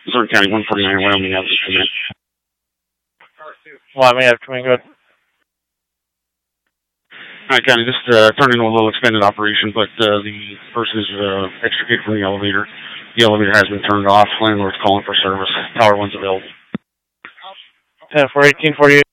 Missouri County 149, Wyoming Avenue. Come in. Wyoming Avenue, come in, good. All right, County, just turned into a little extended operation, but the person is extricated from the elevator. The elevator has been turned off. Landlord's calling for service. Tower 1's available. 10-4-18-48.